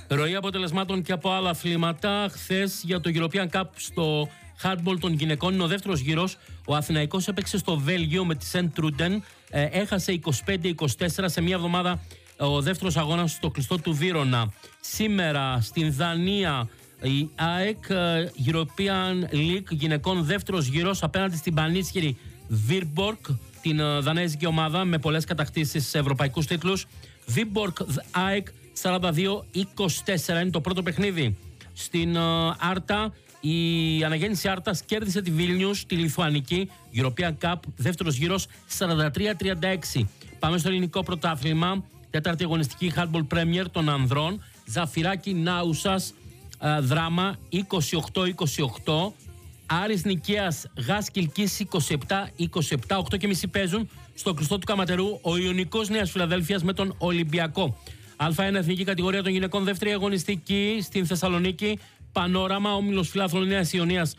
Ροή αποτελεσμάτων και από άλλα αθλήματα. Χθες για το European Cup στο handball των γυναικών είναι ο δεύτερος γύρος. Ο Αθηναϊκός έπαιξε στο Βέλγιο με τη Σεντ Τρούντεν. Έχασε 25-24 σε μια εβδομάδα ο δεύτερος αγώνας στο κλειστό του Βύρωνα. Σήμερα στην Δανία η ΑΕΚ European League γυναικών δεύτερος γύρος απέναντι στην πανίσχυρη Βιρμπορκ, την δανέζικη ομάδα με πολλές κατακτήσεις σε ευρωπαϊκούς τίτλους. Βιρμπορκ ΑΕΚ 42-24 είναι το πρώτο παιχνίδι. Στην Άρτα η Αναγέννηση Άρτας κέρδισε τη Βίλνιους, τη Λιθουανική. European Cup δεύτερος γύρος 43-36. Πάμε στο ελληνικό πρωτάθλημα. Τέταρτη αγωνιστική handball Premier των ανδρών. Ζαφυράκι Νάουσας Δράμα 28-28. Άρης Νικαίας Γας Κιλκής 27-27. 8.30 παίζουν στο κλειστό του Καματερού ο Ιωνικός Νέας Φιλαδέλφειας με τον Ολυμπιακό. Α1 εθνική κατηγορία των γυναικών δεύτερη αγωνιστική στην Θεσσαλονίκη. Πανόραμα όμιλος φιλάθλων Νέας Ιωνίας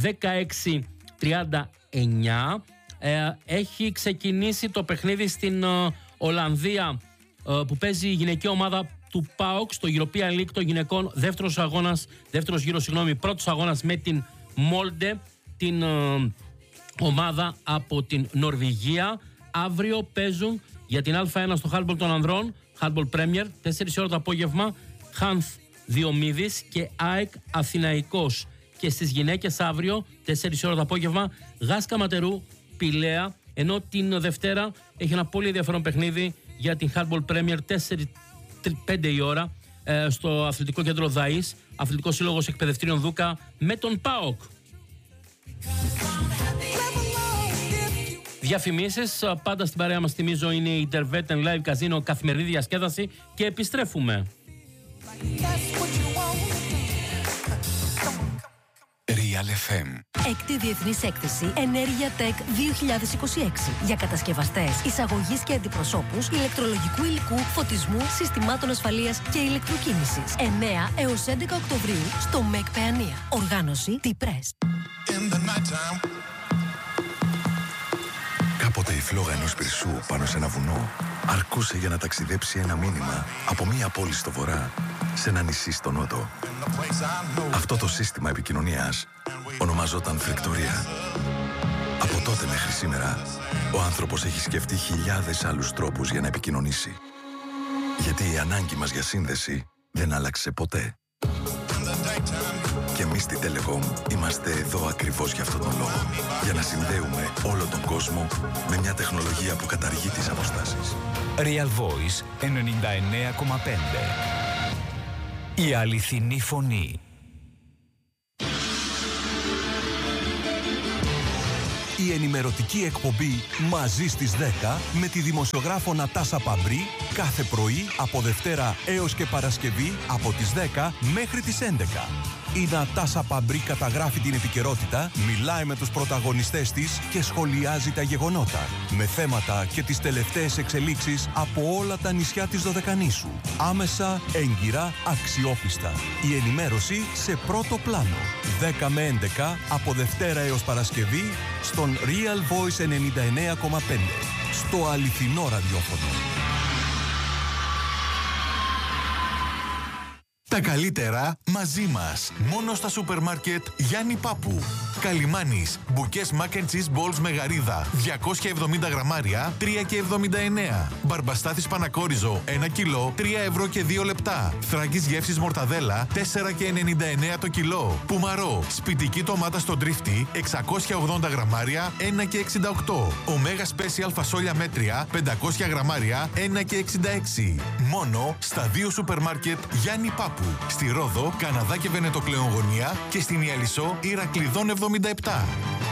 16-39. Έχει ξεκινήσει το παιχνίδι στην Ολλανδία που παίζει η γυναική ομάδα του ΠΑΟΚ στο European League των γυναικών. Δεύτερος γύρος, πρώτος αγώνας με την Μόλντε, την ομάδα από την Νορβηγία. Αύριο παίζουν για την Α1 στο handball των ανδρών, handball Premier, 4 ώρα το απόγευμα, Χάνθ Διομήδης και ΑΕΚ Αθηναϊκός. Και στις γυναίκες αύριο, 4 ώρα το απόγευμα, Γας Καματερού Πηλαία, ενώ την Δευτέρα έχει ένα πολύ ενδιαφέρον παιχνίδι για την handball Premier, 4-5 η ώρα, στο Αθλητικό Κέντρο ΔΑΗΣ, Αθλητικός Σύλλογος Εκπαιδευτήριων Δούκα με τον ΠΑΟΚ. Διαφημίσεις, πάντα στην παρέα μας θυμίζω είναι η Intervet Live Casino, καθημερινή διασκέδαση και επιστρέφουμε. Real FM. Έκτη Διεθνής Έκθεση Ενέργεια Tech 2026 για κατασκευαστές, εισαγωγής και αντιπροσώπους ηλεκτρολογικού υλικού, φωτισμού, συστημάτων ασφαλείας και ηλεκτροκίνησης. 9 έως 11 Οκτωβρίου στο ΜΕΚ Παιανία. Οργάνωση T-Press. Κάποτε η φλόγα ενός πυρσού πάνω σε ένα βουνό αρκούσε για να ταξιδέψει ένα μήνυμα από μία πόλη στο βορρά σε ένα νησί στο νότο. Αυτό το σύστημα επικοινωνίας ονομαζόταν φρεκτορία. Από τότε μέχρι σήμερα, ο άνθρωπος έχει σκεφτεί χιλιάδες άλλους τρόπους για να επικοινωνήσει. Γιατί η ανάγκη μας για σύνδεση δεν άλλαξε ποτέ. Και εμείς στη Telecom είμαστε εδώ ακριβώς για αυτόν τον λόγο. Για να συνδέουμε όλο τον κόσμο με μια τεχνολογία που καταργεί τις αποστάσεις. Real Voice 99,5. Η αληθινή φωνή. Η ενημερωτική εκπομπή «Μαζί στις 10» με τη δημοσιογράφο Νατάσα Παμπρή κάθε πρωί από Δευτέρα έως και Παρασκευή από τις 10 μέχρι τις 11. Η Νατάσα Παμπρή καταγράφει την επικαιρότητα, μιλάει με τους πρωταγωνιστές της και σχολιάζει τα γεγονότα με θέματα και τις τελευταίες εξελίξεις από όλα τα νησιά της Δωδεκανήσου. Άμεσα, έγκυρα, αξιόπιστα. Η ενημέρωση σε πρώτο πλάνο. 10 με 11 από Δευτέρα έως Παρασκευή στον Real Voice 99,5. Στο αληθινό ραδιόφωνο. Τα καλύτερα μαζί μας. Μόνο στα σούπερ μάρκετ Γιάννη Πάπου. Καλιμάνης. Μπουκές mac and cheese balls με γαρίδα. 270 γραμμάρια, 3,79. Μπαρμπαστάθης Πανακόριζο, 1 κιλό, 3 ευρώ και 2 λεπτά. Θράγκης γεύσης μορταδέλα, 4,99 το κιλό. Πουμαρό. Σπιτική ντομάτα στο τρίφτη, 680 γραμμάρια, 1,68. Ωμέγα Special φασόλια μέτρια, 500 γραμμάρια, 1,66. Μόνο στα 2 σούπερ μάρκετ Γιάννη Πάπου. Στη Ρόδο, Καναδά και Βενετοκλεογωνία και στην Ιαλισσό Ηρακλειδών 77.